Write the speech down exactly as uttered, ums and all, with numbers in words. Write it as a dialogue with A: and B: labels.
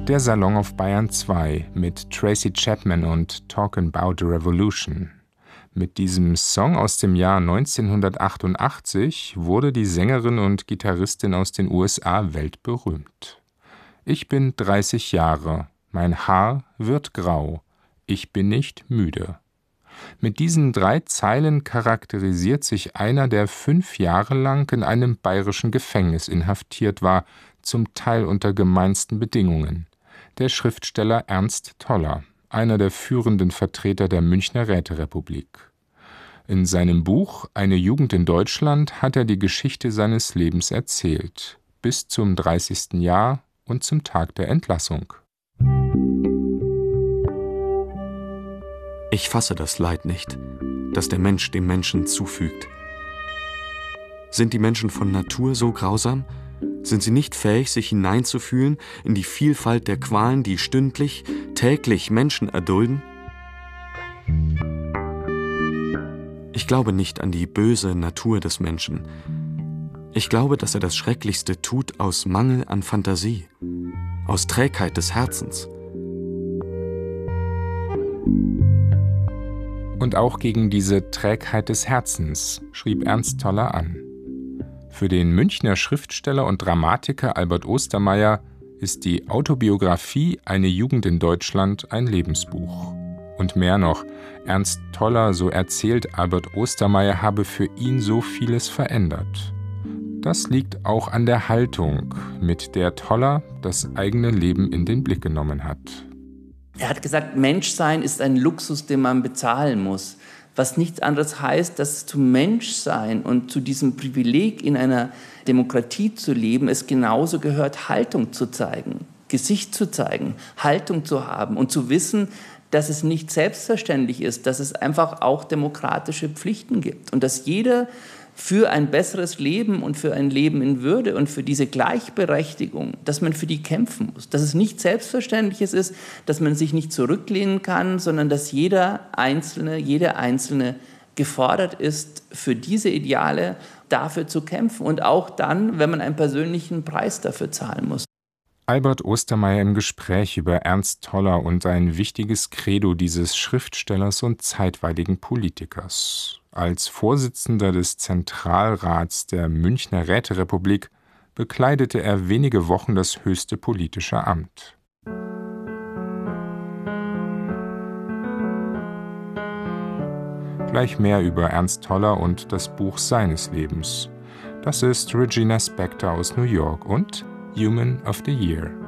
A: Der Salon auf Bayern zwei mit Tracy Chapman und Talkin' 'Bout the Revolution. Mit diesem Song aus dem Jahr neunzehnhundertachtundachtzig wurde die Sängerin und Gitarristin aus den U S A weltberühmt. Ich bin dreißig Jahre, mein Haar wird grau, ich bin nicht müde. Mit diesen drei Zeilen charakterisiert sich einer, der fünf Jahre lang in einem bayerischen Gefängnis inhaftiert war, zum Teil unter gemeinsten Bedingungen. Der Schriftsteller Ernst Toller, einer der führenden Vertreter der Münchner Räterepublik. In seinem Buch »Eine Jugend in Deutschland« hat er die Geschichte seines Lebens erzählt, bis zum dreißigsten Jahr und zum Tag der Entlassung.
B: Ich fasse das Leid nicht, das der Mensch dem Menschen zufügt. Sind die Menschen von Natur so grausam? Sind sie nicht fähig, sich hineinzufühlen in die Vielfalt der Qualen, die stündlich, täglich Menschen erdulden? Ich glaube nicht an die böse Natur des Menschen. Ich glaube, dass er das Schrecklichste tut aus Mangel an Fantasie, aus Trägheit des Herzens.
A: Und auch gegen diese Trägheit des Herzens schrieb Ernst Toller an. Für den Münchner Schriftsteller und Dramatiker Albert Ostermaier ist die Autobiografie »Eine Jugend in Deutschland« ein Lebensbuch. Und mehr noch, Ernst Toller, so erzählt Albert Ostermaier, habe für ihn so vieles verändert. Das liegt auch an der Haltung, mit der Toller das eigene Leben in den Blick genommen hat.
C: Er hat gesagt, Menschsein ist ein Luxus, den man bezahlen muss. Was nichts anderes heißt, dass zum Menschsein und zu diesem Privileg, in einer Demokratie zu leben, es genauso gehört, Haltung zu zeigen, Gesicht zu zeigen, Haltung zu haben und zu wissen, dass es nicht selbstverständlich ist, dass es einfach auch demokratische Pflichten gibt und dass jeder für ein besseres Leben und für ein Leben in Würde und für diese Gleichberechtigung, dass man für die kämpfen muss. Dass es nicht Selbstverständliches ist, dass man sich nicht zurücklehnen kann, sondern dass jeder Einzelne, jede Einzelne gefordert ist, für diese Ideale dafür zu kämpfen und auch dann, wenn man einen persönlichen Preis dafür zahlen muss.
A: Albert Ostermaier im Gespräch über Ernst Toller und ein wichtiges Credo dieses Schriftstellers und zeitweiligen Politikers. Als Vorsitzender des Zentralrats der Münchner Räterepublik bekleidete er wenige Wochen das höchste politische Amt. Gleich mehr über Ernst Toller und das Buch seines Lebens. Das ist Regina Spektor aus New York und Human of the Year.